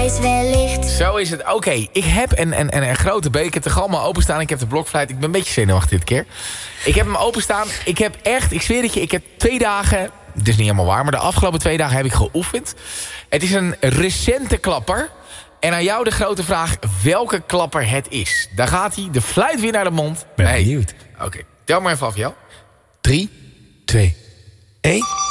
prijs wellicht. Zo is het. Oké, ik heb een grote beker te galmen openstaan. Ik heb de blokfluit. Ik ben een beetje zenuwachtig dit keer. Ik heb hem openstaan. Ik heb echt, ik zweer het je, ik heb 2 dagen... Het is niet helemaal waar, maar de afgelopen 2 dagen heb ik geoefend. Het is een recente klapper. En aan jou de grote vraag welke klapper het is. Daar gaat hij, de fluit weer naar de mond. Ben benieuwd. Oké, tel maar even af, jou. 3, 2, 1...